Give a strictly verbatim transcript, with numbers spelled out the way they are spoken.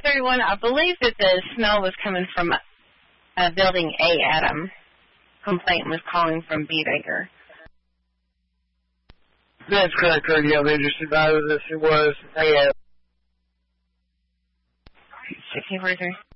thirty-one, I believe that the smell was coming from uh, Building A, Adam. Complaint was calling from B. Baker. That's correct, Radio Leaders Advisor. This was A. sixteen forty-three.